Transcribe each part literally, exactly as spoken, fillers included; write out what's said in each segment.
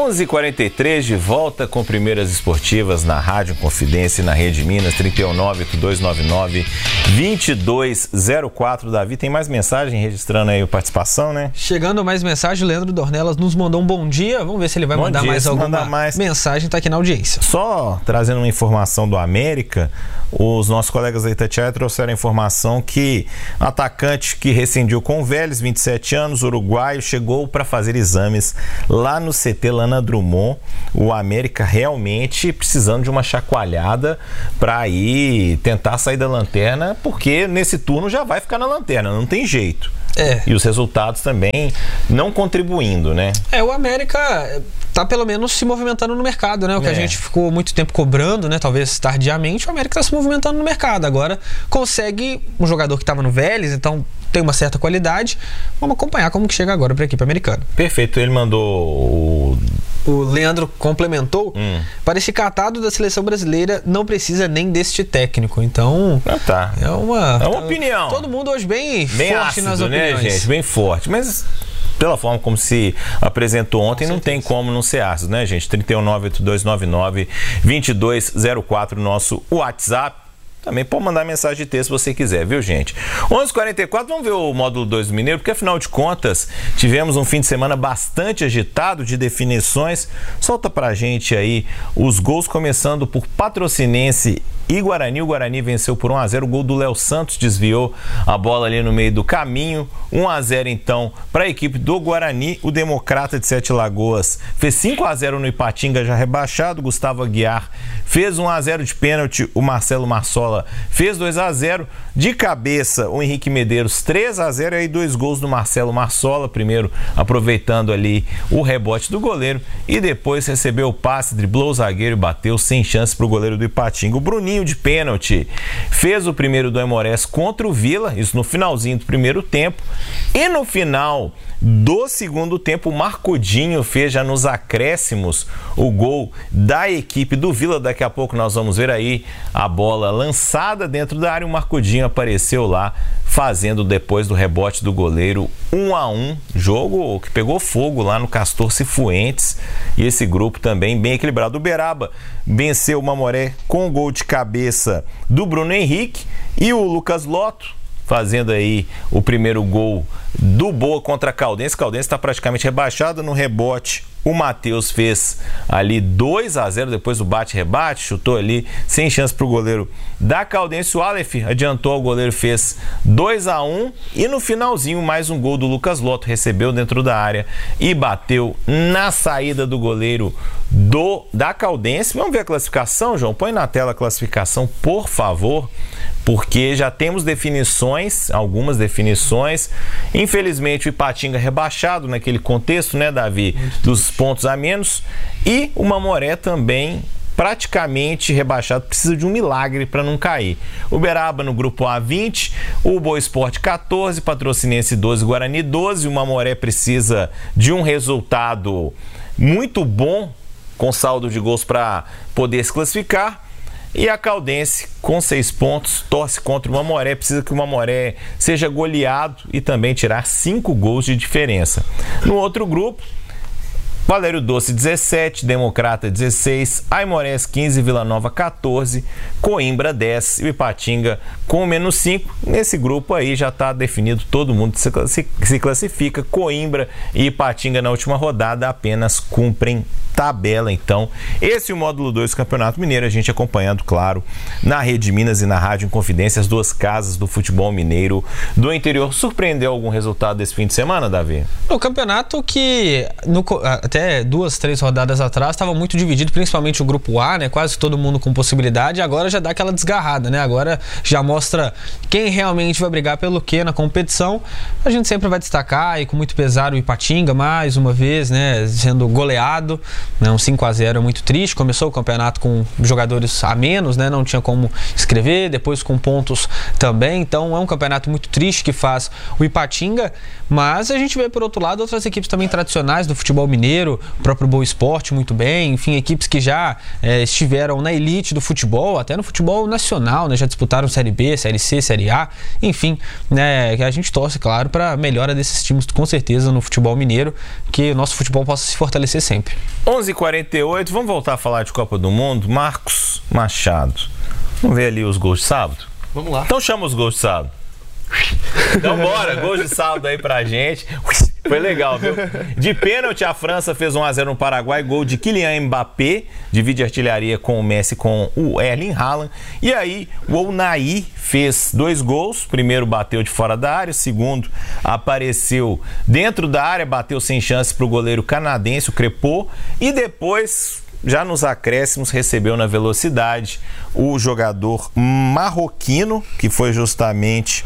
onze e quarenta e três, de volta com Primeiras Esportivas na Rádio Confidência e na Rede Minas, trinta e nove, oito dois nove nove, vinte e dois zero quatro. Davi, tem mais mensagem registrando aí a participação, né? Chegando mais mensagem, o Leandro Dornelas nos mandou um bom dia. Vamos ver se ele vai bom mandar dia, mais alguma mais... mensagem, tá aqui na audiência. Só trazendo uma informação do América, os nossos colegas da Itatiaia trouxeram a informação que o atacante que rescindiu com o Vélez, vinte e sete anos, uruguaio, chegou para fazer exames lá no C T Lana Drummond. O América realmente precisando de uma chacoalhada para ir tentar sair da lanterna, porque nesse turno já vai ficar na lanterna, não tem jeito. É. E os resultados também não contribuindo, né? É, o América tá pelo menos se movimentando no mercado, né? O que é. a gente ficou muito tempo cobrando, né? Talvez tardiamente, o América tá se movimentando no mercado. Agora consegue um jogador que estava no Vélez, então tem uma certa qualidade. Vamos acompanhar como que chega agora para a equipe americana. Perfeito, ele mandou o... O Leandro complementou, hum. para esse catado da seleção brasileira não precisa nem deste técnico, então ah, tá. é uma, é uma opinião. Todo mundo hoje bem, bem forte ácido, nas opiniões, né, gente? Bem forte, mas pela forma como se apresentou ontem, não tem como não ser ácido, né, gente? trinta e nove, oito dois nove nove, vinte e dois zero quatro, nosso WhatsApp. Também pode mandar mensagem de texto se você quiser, viu, gente? onze e quarenta e quatro, vamos ver o módulo dois do Mineiro, porque afinal de contas tivemos um fim de semana bastante agitado de definições. Solta pra gente aí os gols, começando por Patrocinense e Guarani. O Guarani venceu por um a zero, o gol do Léo Santos desviou a bola ali no meio do caminho. um a zero então para a equipe do Guarani. O Democrata de Sete Lagoas fez cinco a zero no Ipatinga, já rebaixado. Gustavo Aguiar fez um a zero de pênalti, o Marcelo Marsola fez dois a zero. De cabeça, o Henrique Medeiros três a zero, e aí dois gols do Marcelo Marsola, primeiro aproveitando ali o rebote do goleiro e depois recebeu o passe, driblou o zagueiro e bateu sem chance para o goleiro do Ipatinga. O Bruninho de pênalti fez o primeiro do Aimorés contra o Vila, isso no finalzinho do primeiro tempo, e no final do segundo tempo o Marcudinho fez já nos acréscimos o gol da equipe do Vila. Daqui a pouco nós vamos ver aí a bola lançada dentro da área, o Marcudinho apareceu lá fazendo depois do rebote do goleiro um a um, jogo que pegou fogo lá no Castor Cifuentes, e esse grupo também bem equilibrado. O Uberaba venceu o Mamoré com o gol de cabeça do Bruno Henrique, e o Lucas Lotto fazendo aí o primeiro gol do Boa contra a Caldense. Caldense está praticamente rebaixado. No rebote, o Matheus fez ali dois a zero depois do bate-rebate, chutou ali sem chance para o goleiro da Caldense. O Aleph adiantou, o goleiro fez dois a um, e no finalzinho mais um gol do Lucas Lotto, recebeu dentro da área e bateu na saída do goleiro do da Caldense. Vamos ver a classificação, João? Põe na tela a classificação, por favor, porque já temos definições, algumas definições. Infelizmente o Ipatinga rebaixado naquele contexto, né, Davi, dos pontos a menos, e o Mamoré também praticamente rebaixado, precisa de um milagre para não cair. Uberaba no grupo A vinte, o Boa Esporte quatorze, Patrocinense doze, Guarani doze. O Mamoré precisa de um resultado muito bom com saldo de gols para poder se classificar. E a Caldense, com seis pontos, torce contra o Mamoré, precisa que o Mamoré seja goleado e também tirar cinco gols de diferença. No outro grupo, Valério Doce dezessete, Democrata dezesseis, Aimorés quinze, Vila Nova quatorze, Coimbra dez e o Ipatinga com menos cinco. Nesse grupo aí já está definido, todo mundo se classifica. Coimbra e Ipatinga na última rodada apenas cumprem tabela. Então, esse é o módulo dois do Campeonato Mineiro, a gente acompanhando, claro, na Rede Minas e na Rádio Inconfidência, as duas casas do futebol mineiro do interior. Surpreendeu algum resultado desse fim de semana, Davi? O campeonato que no, até duas, três rodadas atrás estava muito dividido, principalmente o grupo A, né? Quase todo mundo com possibilidade. Agora já dá aquela desgarrada, né? Agora já mostra quem realmente vai brigar pelo quê na competição. A gente sempre vai destacar, e com muito pesar, o Ipatinga, mais uma vez, né? Sendo goleado. Né, um cinco a zero é muito triste. Começou o campeonato com jogadores a menos, né, não tinha como escrever, depois com pontos também. Então é um campeonato muito triste que faz o Ipatinga, mas a gente vê por outro lado outras equipes também tradicionais do futebol mineiro, o próprio Boa Esporte muito bem, enfim, equipes que já é, estiveram na elite do futebol, até no futebol nacional, né, já disputaram Série B, Série C, Série A, enfim, né, a gente torce, claro, para a melhora desses times com certeza no futebol mineiro, que o nosso futebol possa se fortalecer sempre. onze onze e quarenta e oito, vamos voltar a falar de Copa do Mundo. Marcos Machado, vamos ver ali os gols de sábado? Vamos lá. Então chama os gols de sábado. Então bora, gols de sábado aí pra gente. Foi legal, viu? De pênalti, a França fez um a zero no Paraguai, gol de Kylian Mbappé, divide artilharia com o Messi, com o Erling Haaland. E aí, o Unai fez dois gols, primeiro bateu de fora da área, o segundo apareceu dentro da área, bateu sem chance pro goleiro canadense, o Crepô, e depois, já nos acréscimos, recebeu na velocidade o jogador marroquino, que foi justamente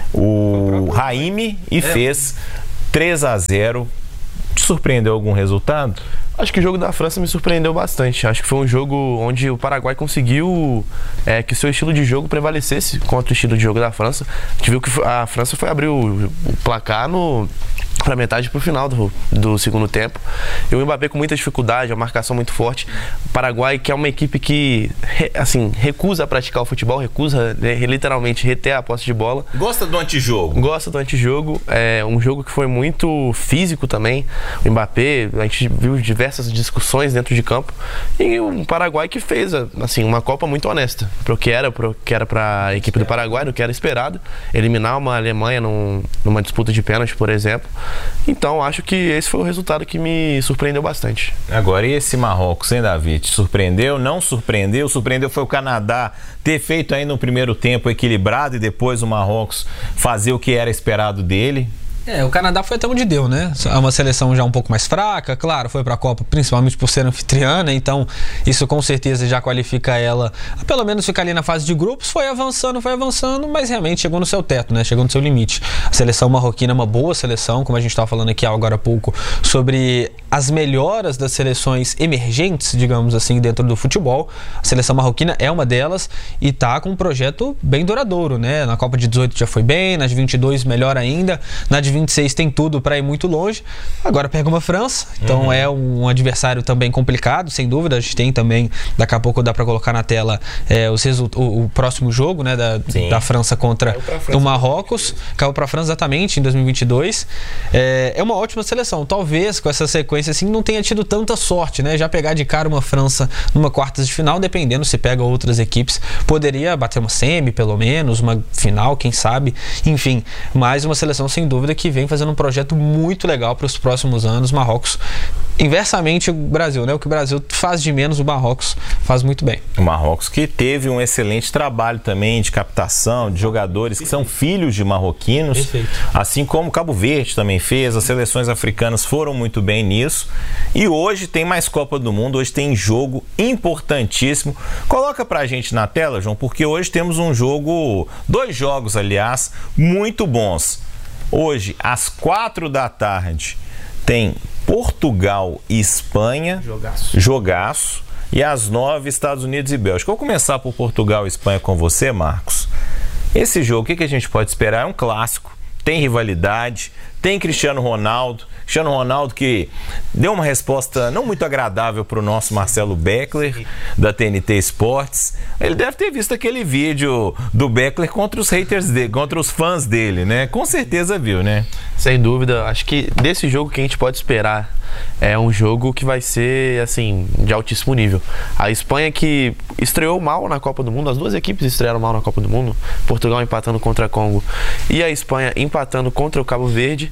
o Raimi, e fez três a zero. Te surpreendeu algum resultado? Acho que o jogo da França me surpreendeu bastante. Acho que foi um jogo onde o Paraguai conseguiu é, que o seu estilo de jogo prevalecesse contra o estilo de jogo da França. A gente viu que a França foi abrir o, o placar no... para metade para o final do, do segundo tempo. E o Mbappé com muita dificuldade, a marcação muito forte. O Paraguai, que é uma equipe que assim, recusa praticar o futebol, recusa né, literalmente reter a posse de bola. Gosta do antijogo? Gosta do antijogo. É um jogo que foi muito físico também. O Mbappé, a gente viu diversas discussões dentro de campo. E um Paraguai que fez assim, uma Copa muito honesta. Para o que era para a equipe do Paraguai, no que era esperado. Eliminar uma Alemanha num, numa disputa de pênalti, por exemplo. Então, acho que esse foi o resultado que me surpreendeu bastante. Agora, e esse Marrocos, hein, Davi? Te surpreendeu? Não surpreendeu? Surpreendeu foi o Canadá ter feito aí no primeiro tempo equilibrado e depois o Marrocos fazer o que era esperado dele? É, o Canadá foi até onde deu, né? É uma seleção já um pouco mais fraca, claro, foi para a Copa principalmente por ser anfitriã, então isso com certeza já qualifica ela a pelo menos ficar ali na fase de grupos. Foi avançando, foi avançando, mas realmente chegou no seu teto, né? Chegou no seu limite. A seleção marroquina é uma boa seleção, como a gente estava falando aqui agora há pouco, sobre as melhoras das seleções emergentes, digamos assim, dentro do futebol. A seleção marroquina é uma delas e tá com um projeto bem duradouro, né? Na Copa de dezoito já foi bem, nas de vinte e dois melhor ainda, na de vinte e seis tem tudo para ir muito longe. Agora pega uma França, então uhum. é um adversário também complicado, sem dúvida. A gente tem também, daqui a pouco dá para colocar na tela é, os result- o, o próximo jogo, né, da, da França contra o Marrocos. Caiu para a França exatamente em dois mil e vinte e dois. É, é uma ótima seleção. Talvez com essa sequência assim não tenha tido tanta sorte, né? Já pegar de cara uma França numa quartas de final, dependendo se pega outras equipes, poderia bater uma semi pelo menos, uma final, quem sabe. Enfim, mais uma seleção sem dúvida que que vem fazendo um projeto muito legal para os próximos anos. Marrocos, inversamente o Brasil, né? O que o Brasil faz de menos, o Marrocos faz muito bem. O Marrocos que teve um excelente trabalho também de captação de jogadores que são filhos de marroquinos. Perfeito. Assim como Cabo Verde também fez, as seleções africanas foram muito bem nisso. E hoje tem mais Copa do Mundo, hoje tem jogo importantíssimo. Coloca pra gente na tela, João, porque hoje temos um jogo, dois jogos, aliás, muito bons. Hoje, às quatro da tarde, tem Portugal e Espanha. Jogaço. Jogaço. E às nove, Estados Unidos e Bélgica. Vou começar por Portugal e Espanha com você, Marcos. Esse jogo, o que a gente pode esperar? É um clássico. Tem rivalidade, tem Cristiano Ronaldo. Cristiano Ronaldo que deu uma resposta não muito agradável para o nosso Marcelo Beckler, da T N T Esportes. Ele deve ter visto aquele vídeo do Beckler contra os haters dele, contra os fãs dele, né? Com certeza viu, né? Sem dúvida. Acho que desse jogo que a gente pode esperar é um jogo que vai ser, assim, de altíssimo nível. A Espanha que estreou mal na Copa do Mundo, as duas equipes estrearam mal na Copa do Mundo, Portugal empatando contra a Congo e a Espanha empatando contra o Cabo Verde,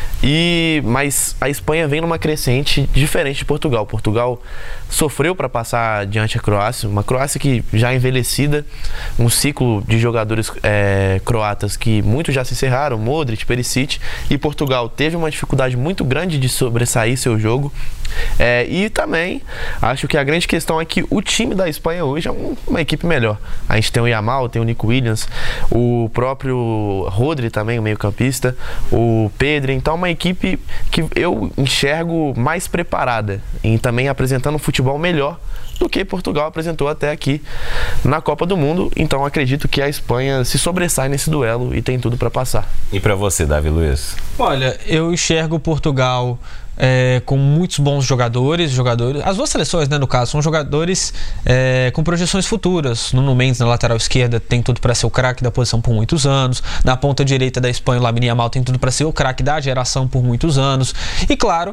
e, mas a Espanha vem numa crescente diferente de Portugal. Portugal sofreu para passar diante a Croácia, uma Croácia que já envelhecida, um ciclo de jogadores é, croatas que muitos já se encerraram, Modric, Perisic, e Portugal teve uma dificuldade muito grande de sobressair seu jogo. É, e também acho que a grande questão é que o time da Espanha hoje é um, uma equipe melhor. A gente tem o Yamal, tem o Nico Williams, o próprio Rodri também, o meio-campista, o Pedro. Então é uma equipe que eu enxergo mais preparada e também apresentando um futebol melhor do que Portugal apresentou até aqui na Copa do Mundo. Então acredito que a Espanha se sobressai nesse duelo e tem tudo para passar. E para você, Davi Luiz? Olha, eu enxergo Portugal É, com muitos bons jogadores, jogadores. As duas seleções, né, no caso, são jogadores é, com projeções futuras. Nuno Mendes na lateral esquerda tem tudo para ser o craque da posição por muitos anos. Na ponta direita da Espanha, o Lamine Yamal tem tudo para ser o craque da geração por muitos anos. E claro,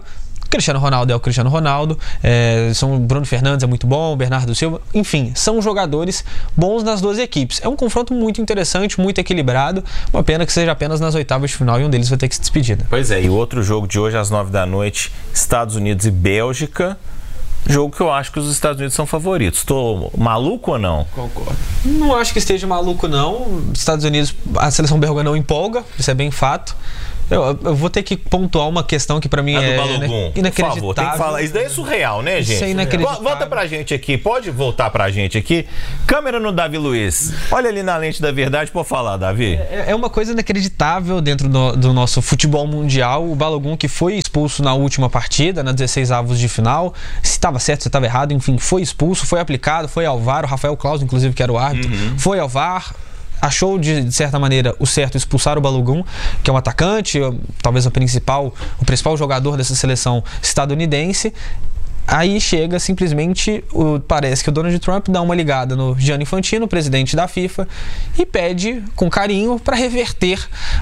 Cristiano Ronaldo é o Cristiano Ronaldo, é, são Bruno Fernandes é muito bom, Bernardo Silva, enfim, são jogadores bons nas duas equipes. É um confronto muito interessante, muito equilibrado, uma pena que seja apenas nas oitavas de final e um deles vai ter que se despedir. Né? Pois é, e o outro jogo de hoje às nove da noite, Estados Unidos e Bélgica. Jogo que eu acho que os Estados Unidos são favoritos. Estou maluco ou não? Concordo. Não acho que esteja maluco, não. Estados Unidos, a seleção belga não empolga, isso é bem fato. Eu, eu vou ter que pontuar uma questão que pra mim a é do Balogun, inacreditável. Por favor, tem que falar. Isso daí é surreal, né, gente? Isso é inacreditável. Volta pra gente aqui, pode voltar pra gente aqui. Câmera no Davi Luiz. Olha ali na lente da verdade, pode falar, Davi. É, é uma coisa inacreditável dentro do, do nosso futebol mundial. O Balogun, que foi expulso na última partida, na dezesseis avos de final. Se estava certo, se estava errado, enfim, foi expulso, foi aplicado, foi ao V A R. O Rafael Claus, inclusive, que era o árbitro, uhum. foi ao V A R. Achou, de, de certa maneira, o certo expulsar o Balogun, que é um atacante, talvez o principal, o principal jogador dessa seleção estadunidense. Aí chega simplesmente, o, parece que o Donald Trump dá uma ligada no Gianni Infantino, presidente da FIFA, e pede com carinho para reverter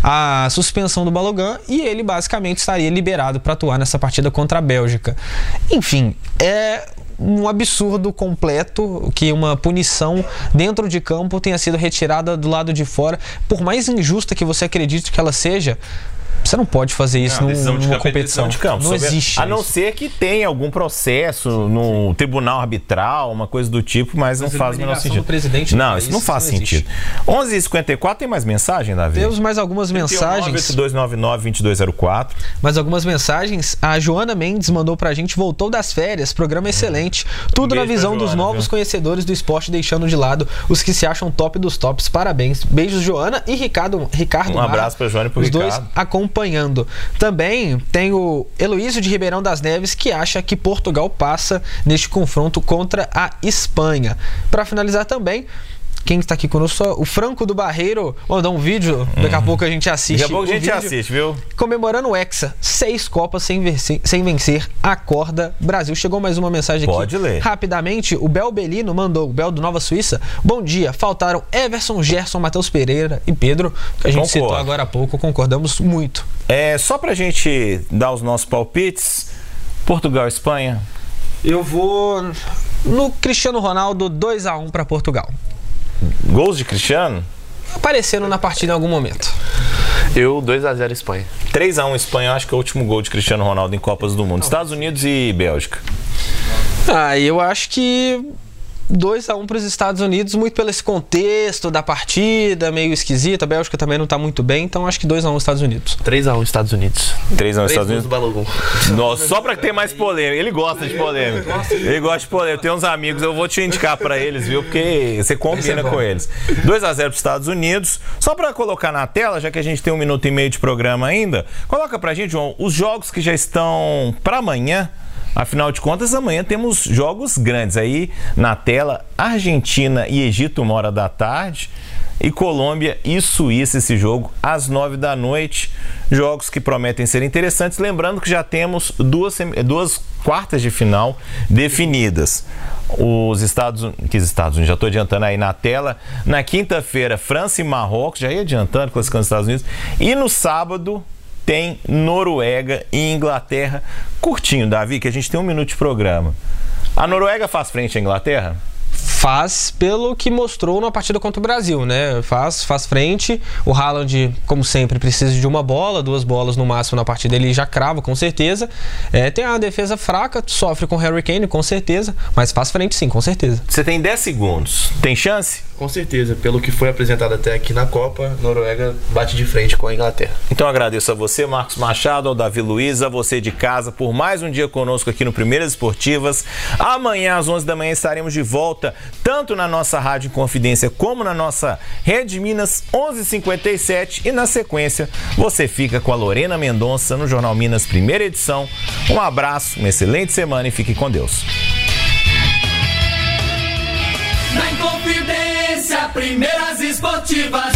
a suspensão do Balogun e ele basicamente estaria liberado para atuar nessa partida contra a Bélgica. Enfim, é um absurdo completo que uma punição dentro de campo tenha sido retirada do lado de fora. Por mais injusta que você acredite que ela seja, você não pode fazer isso não, num, numa competição. De campo. Não existe a não isso. ser que tenha algum processo no Sim. tribunal arbitral, uma coisa do tipo, mas, mas não faz o menor sentido. Não, isso não faz não sentido. onze e cinquenta e quatro, tem mais mensagem, Davi? Temos mais algumas mensagens. nove oito dois nove nove, dois dois zero quatro. Mais algumas mensagens. A Joana Mendes mandou pra gente, voltou das férias, programa excelente. Tudo um na visão Joana, dos novos viu? conhecedores do esporte, deixando de lado os que se acham top dos tops. Parabéns. Beijos, Joana e Ricardo, Ricardo Um abraço pra Joana e pro os Ricardo. Os dois acompanhando. Também tem o Heloísio de Ribeirão das Neves, que acha que Portugal passa neste confronto contra a Espanha. Para finalizar também, quem está aqui conosco, o Franco do Barreiro mandou um vídeo, daqui a pouco a gente assiste. Daqui a pouco a gente assiste, viu? Comemorando o Hexa, seis Copas sem vencer, sem vencer, acorda Brasil. Chegou mais uma mensagem aqui. Pode ler. Rapidamente, o Bel Belino mandou, o Bel do Nova Suíça, bom dia, faltaram Everson, Gerson, Matheus Pereira e Pedro, que a gente Concordo. citou agora há pouco, concordamos muito. É, só pra gente dar os nossos palpites, Portugal e Espanha. Eu vou no Cristiano Ronaldo, dois a um para Portugal. Gols de Cristiano? Aparecendo na partida em algum momento. Eu, dois a zero Espanha. três a um Espanha, acho que é o último gol de Cristiano Ronaldo em Copas do Mundo. Estados Unidos e Bélgica. Ah, eu acho que dois a um para os Estados Unidos, muito pelo esse contexto da partida, meio esquisita. A Bélgica também não está muito bem, então acho que dois a um Estados Unidos. três a um Estados Unidos. três a um Estados Unidos. Do Balogun. Nossa, só para ter mais polêmica. Ele gosta de polêmica. Ele gosta de polêmica. Tem uns amigos, eu vou te indicar para eles, viu? Porque você combina com eles. dois a zero para os Estados Unidos. Só para colocar na tela, já que a gente tem um minuto e meio de programa ainda, coloca pra gente, João, os jogos que já estão para amanhã. Afinal de contas, amanhã temos jogos grandes aí na tela. Argentina e Egito, uma hora da tarde. E Colômbia e Suíça, esse jogo às nove da noite. Jogos que prometem ser interessantes. Lembrando que já temos duas, duas quartas de final definidas. Os Estados Unidos, que Estados Unidos, já estou adiantando aí na tela. Na quinta-feira, França e Marrocos, já ia adiantando, classificando os Estados Unidos. E no sábado tem Noruega e Inglaterra. Curtinho, Davi, que a gente tem um minuto de programa. A Noruega faz frente à Inglaterra? Faz pelo que mostrou na partida contra o Brasil, né? Faz, faz frente. O Haaland, como sempre, precisa de uma bola, duas bolas no máximo na partida, ele já crava, com certeza. É, tem uma defesa fraca, sofre com o Harry Kane, com certeza, mas faz frente sim, com certeza. Você tem dez segundos. Tem chance? Com certeza. Pelo que foi apresentado até aqui na Copa, Noruega bate de frente com a Inglaterra. Então agradeço a você, Marcos Machado, ao Davi Luiz, a você de casa, por mais um dia conosco aqui no Primeiras Esportivas. Amanhã, às onze da manhã, estaremos de volta, tanto na nossa Rádio Confidência como na nossa Rede Minas onze e cinquenta e sete, e na sequência você fica com a Lorena Mendonça no Jornal Minas, primeira edição. Um abraço, uma excelente semana e fique com Deus. Na Inconfidência, Primeiras Esportivas.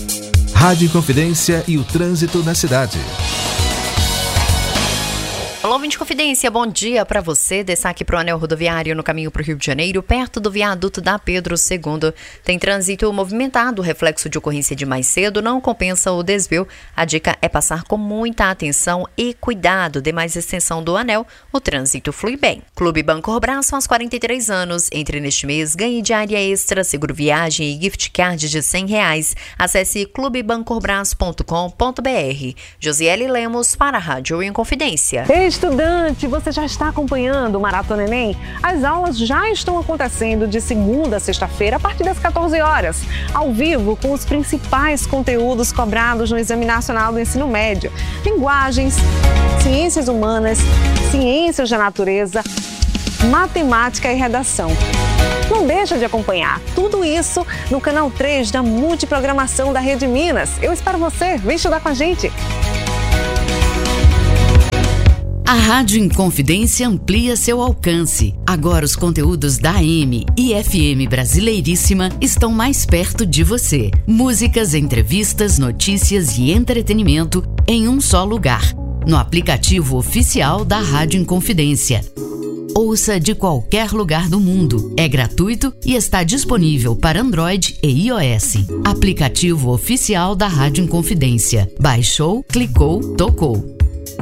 Rádio Confidência e o trânsito na cidade. Alô, ouvinte Confidência, bom dia para você. Destaque para o anel rodoviário no caminho para o Rio de Janeiro, perto do viaduto da Pedro segundo. Tem trânsito movimentado, reflexo de ocorrência de mais cedo, não compensa o desvio. A dica é passar com muita atenção e cuidado. Demais extensão do anel, o trânsito flui bem. Clube Bancorbras faz quarenta e três anos. Entre neste mês, ganhe diária extra, seguro viagem e gift card de cem reais. Acesse clube bancorbras ponto com ponto b r. Josiele Lemos para a Rádio Inconfidência. Estudante, você já está acompanhando o Maratona Enem? As aulas já estão acontecendo de segunda a sexta-feira a partir das quatorze horas, ao vivo com os principais conteúdos cobrados no Exame Nacional do Ensino Médio. Linguagens, ciências humanas, ciências da natureza, matemática e redação. Não deixa de acompanhar tudo isso no canal três da Multiprogramação da Rede Minas. Eu espero você, vem estudar com a gente. A Rádio Inconfidência amplia seu alcance. Agora os conteúdos da A M e F M Brasileiríssima estão mais perto de você. Músicas, entrevistas, notícias e entretenimento em um só lugar. No aplicativo oficial da Rádio Inconfidência. Ouça de qualquer lugar do mundo. É gratuito e está disponível para Android e iOS. Aplicativo oficial da Rádio Inconfidência. Baixou, clicou, tocou.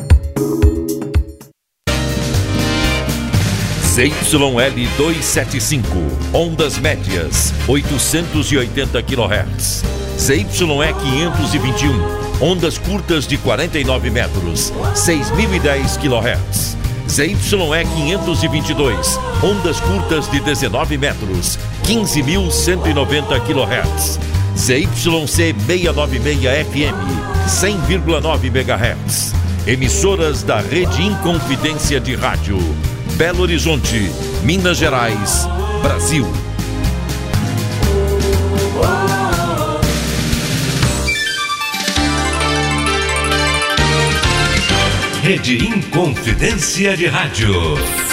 Z Y L duzentos e setenta e cinco, ondas médias, oitocentos e oitenta quilohertz. Z Y E quinhentos e vinte e um, ondas curtas de quarenta e nove metros, seis mil e dez quilohertz. Z Y E quinhentos e vinte e dois, ondas curtas de dezenove metros, quinze mil cento e noventa quilohertz. Z Y C seiscentos e noventa e seis F M, cem vírgula nove megahertz. Emissoras da Rede Inconfidência de Rádio. Belo Horizonte, Minas Gerais, Brasil. Rede Inconfidência de Rádio.